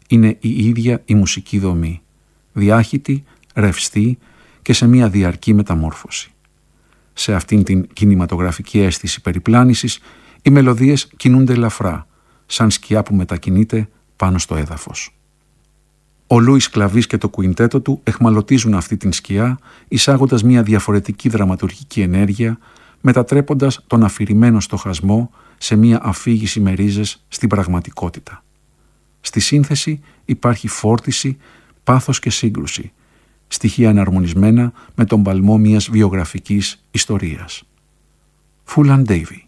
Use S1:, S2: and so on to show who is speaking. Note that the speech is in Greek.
S1: είναι η ίδια η μουσική δομή, διάχυτη, ρευστή και σε μια διαρκή μεταμόρφωση. Σε αυτήν την κινηματογραφική αίσθηση περιπλάνησης, οι μελωδίες κινούνται ελαφρά, σαν σκιά που μετακινείται πάνω στο έδαφος. Ο Λούις Κλαβής και το κουιντέτο του εχμαλωτίζουν αυτή την σκιά, εισάγοντας μια διαφορετική δραματουργική ενέργεια, μετατρέποντας τον αφηρημένο στοχασμό σε μια αφήγηση με ρίζες στην πραγματικότητα. Στη σύνθεση υπάρχει φόρτιση, πάθος και σύγκρουση, στοιχεία εναρμονισμένα με τον παλμό μιας βιογραφικής ιστορίας. Φούλαν Ντέιβι.